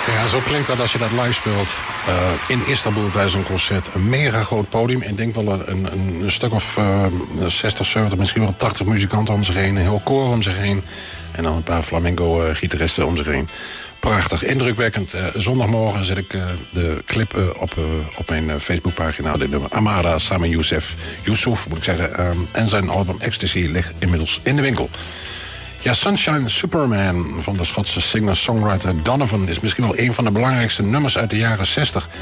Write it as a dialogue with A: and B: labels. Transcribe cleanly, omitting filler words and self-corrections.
A: Ja, zo klinkt dat als je dat live speelt in Istanbul tijdens een concert. Een mega groot podium. Ik denk wel een stuk of 60, 70, misschien wel 80 muzikanten om zich heen. Een heel koor om zich heen. En dan een paar flamenco-gitaristen om zich heen. Prachtig, indrukwekkend. Zondagmorgen zet ik de clip op mijn Facebookpagina. Dit nummer Amara samen Yusuf moet ik zeggen. En zijn album Ecstasy ligt inmiddels in de winkel. Ja, Sunshine Superman van de Schotse singer-songwriter Donovan is misschien wel een van de belangrijkste nummers uit de jaren 60.